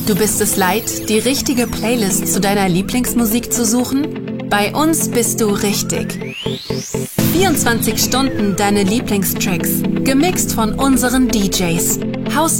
Du bist es leid, die richtige Playlist zu deiner Lieblingsmusik zu suchen? Bei uns bist du richtig. 24 Stunden deine Lieblingstracks, gemixt von unseren DJs.